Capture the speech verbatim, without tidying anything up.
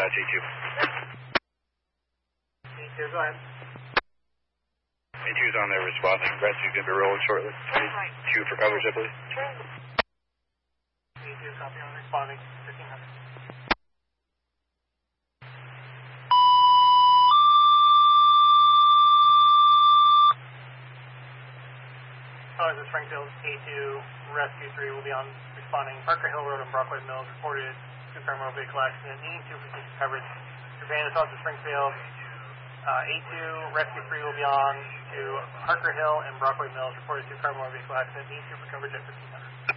dispatch, A two. A two, go ahead. A two's on there responding. Rescue's going to be rolling shortly. A two for coverage, I believe. A two, copy on responding. fifteen hundred. Oh, this is Springfield. A two, Rescue three will be on responding. Parker Hill Road and Brockway Mills reported two-car motor vehicle accident, needing two for coverage. Your van is off to Springfield. Uh, A two, Rescue three will be on to Parker Hill and Brockway Mills reported two-car motor vehicle accident, needing two for coverage at fifteen hundred.